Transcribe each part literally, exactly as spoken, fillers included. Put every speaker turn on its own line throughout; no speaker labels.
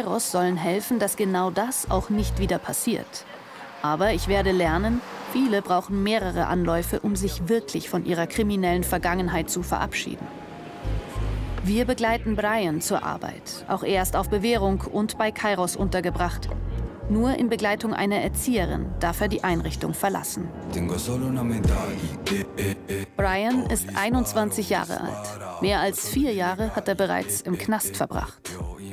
Kairos sollen helfen, dass genau das auch nicht wieder passiert. Aber ich werde lernen, viele brauchen mehrere Anläufe, um sich wirklich von ihrer kriminellen Vergangenheit zu verabschieden. Wir begleiten Brian zur Arbeit. Auch er ist auf Bewährung und bei Kairos untergebracht. Nur in Begleitung einer Erzieherin darf er die Einrichtung verlassen. Brian ist einundzwanzig Jahre alt. Mehr als vier Jahre hat er bereits im Knast verbracht.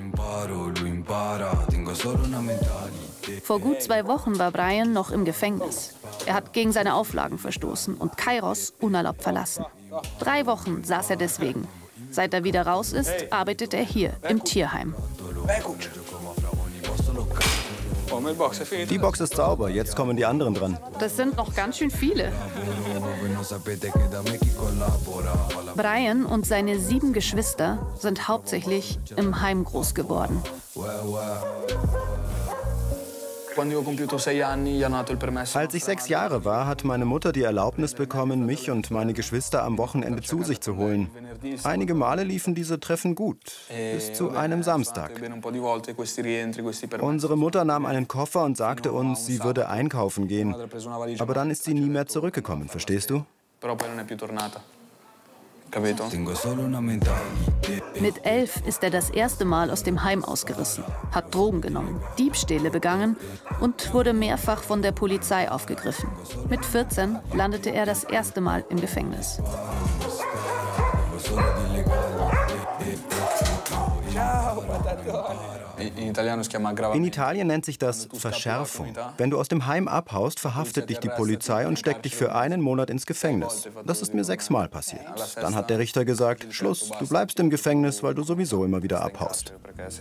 Vor gut zwei Wochen war Brian noch im Gefängnis. Er hat gegen seine Auflagen verstoßen und Kairos unerlaubt verlassen. Drei Wochen saß er deswegen. Seit er wieder raus ist, arbeitet er hier im Tierheim.
Die Box ist sauber, jetzt kommen die anderen dran.
Das sind noch ganz schön viele. Brian und seine sieben Geschwister sind hauptsächlich im Heim groß geworden.
Als ich sechs Jahre war, hat meine Mutter die Erlaubnis bekommen, mich und meine Geschwister am Wochenende zu sich zu holen. Einige Male liefen diese Treffen gut, bis zu einem Samstag. Unsere Mutter nahm einen Koffer und sagte uns, sie würde einkaufen gehen. Aber dann ist sie nie mehr zurückgekommen, verstehst du?
Mit elf ist er das erste Mal aus dem Heim ausgerissen, hat Drogen genommen, Diebstähle begangen und wurde mehrfach von der Polizei aufgegriffen. Mit vierzehn landete er das erste Mal im Gefängnis.
In Italien nennt sich das Verschärfung. Wenn du aus dem Heim abhaust, verhaftet dich die Polizei und steckt dich für einen Monat ins Gefängnis. Das ist mir sechsmal passiert. Dann hat der Richter gesagt, Schluss, du bleibst im Gefängnis, weil du sowieso immer wieder abhaust.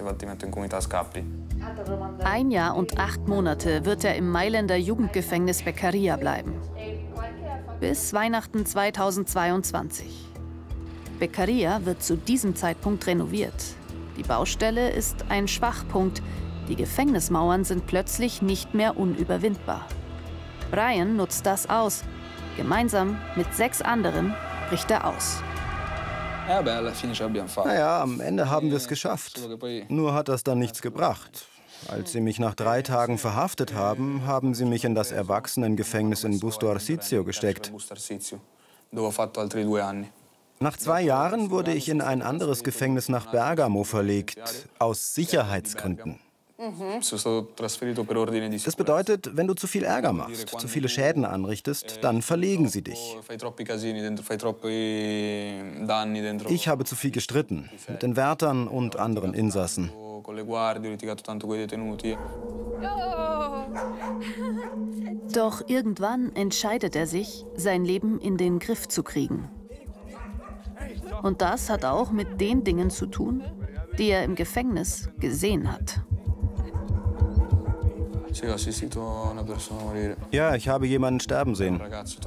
Ein Jahr und acht Monate wird er im Mailänder Jugendgefängnis Beccaria bleiben. Bis Weihnachten zweitausendzweiundzwanzig. Beccaria wird zu diesem Zeitpunkt renoviert. Die Baustelle ist ein Schwachpunkt. Die Gefängnismauern sind plötzlich nicht mehr unüberwindbar. Brian nutzt das aus. Gemeinsam mit sechs anderen bricht er aus.
Naja, am Ende haben wir es geschafft. Nur hat das dann nichts gebracht. Als sie mich nach drei Tagen verhaftet haben, haben sie mich in das Erwachsenengefängnis in Busto Arsizio gesteckt. Nach zwei Jahren wurde ich in ein anderes Gefängnis nach Bergamo verlegt, aus Sicherheitsgründen. Das bedeutet, wenn du zu viel Ärger machst, zu viele Schäden anrichtest, dann verlegen sie dich. Ich habe zu viel gestritten, mit den Wärtern und anderen Insassen.
Doch irgendwann entscheidet er sich, sein Leben in den Griff zu kriegen. Und das hat auch mit den Dingen zu tun, die er im Gefängnis gesehen hat.
Ja, ich habe jemanden sterben sehen.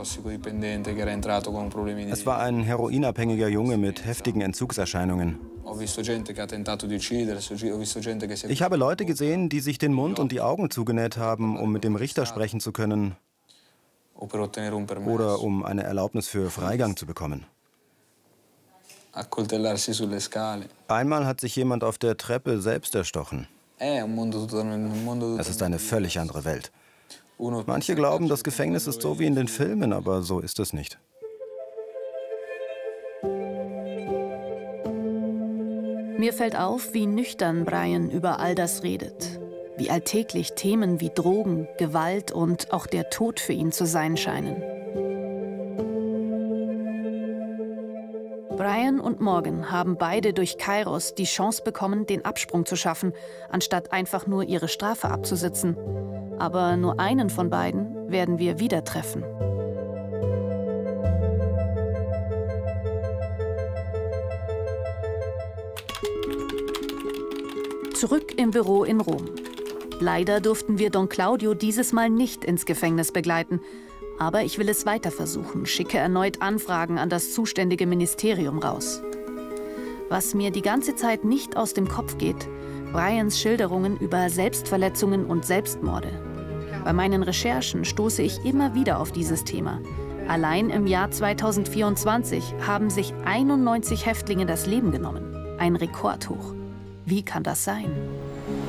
Es war ein heroinabhängiger Junge mit heftigen Entzugserscheinungen. Ich habe Leute gesehen, die sich den Mund und die Augen zugenäht haben, um mit dem Richter sprechen zu können oder um eine Erlaubnis für Freigang zu bekommen. Einmal hat sich jemand auf der Treppe selbst erstochen. Es ist eine völlig andere Welt. Manche glauben, das Gefängnis ist so wie in den Filmen, aber so ist es nicht.
Mir fällt auf, wie nüchtern Brian über all das redet. Wie alltäglich Themen wie Drogen, Gewalt und auch der Tod für ihn zu sein scheinen. Brian und Morgan haben beide durch Kairos die Chance bekommen, den Absprung zu schaffen, anstatt einfach nur ihre Strafe abzusitzen. Aber nur einen von beiden werden wir wieder treffen. Zurück im Büro in Rom. Leider durften wir Don Claudio dieses Mal nicht ins Gefängnis begleiten. Aber ich will es weiter versuchen, schicke erneut Anfragen an das zuständige Ministerium raus. Was mir die ganze Zeit nicht aus dem Kopf geht, Brians Schilderungen über Selbstverletzungen und Selbstmorde. Bei meinen Recherchen stoße ich immer wieder auf dieses Thema. Allein im Jahr zweitausendvierundzwanzig haben sich einundneunzig Häftlinge das Leben genommen. Ein Rekordhoch. Wie kann das sein?